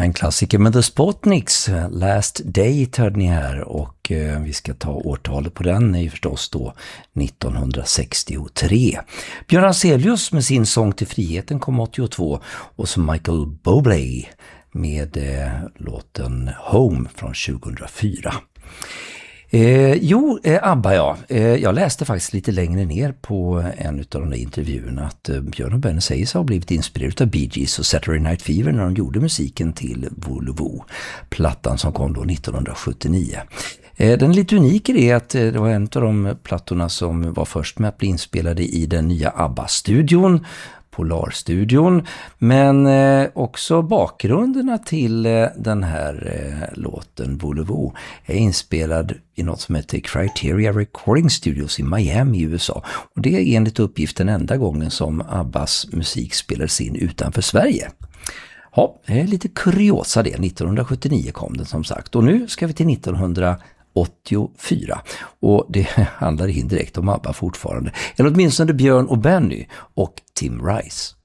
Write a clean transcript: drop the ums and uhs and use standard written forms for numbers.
En klassiker med The Spotniks, Last Date hörde ni här, och vi ska ta årtalet på den är ju förstås då 1963. Björn Afzelius med sin sång till friheten kom 82, och så Michael Bublé med låten Home från 2004. ABBA ja. Jag läste faktiskt lite längre ner på en av de där intervjuerna att Björn och Benny säger sig ha blivit inspirerad av Bee Gees och Saturday Night Fever när de gjorde musiken till Voulez-Vous, plattan som kom då 1979. Den är lite unik i det att det var en av de plattorna som var först med att bli inspelade i den nya ABBA-studion, Polarstudion, men också bakgrunderna till den här låten Voulez-Vous är inspelad i något som heter Criteria Recording Studios i Miami i USA, och det är enligt uppgift den enda gången som ABBAs musik spelades in utanför Sverige. Ja, det är lite kuriosa det. 1979 kom den som sagt, och nu ska vi till 1984, och det handlar indirekt om ABBA fortfarande, eller åtminstone Björn och Benny och Tim Rice.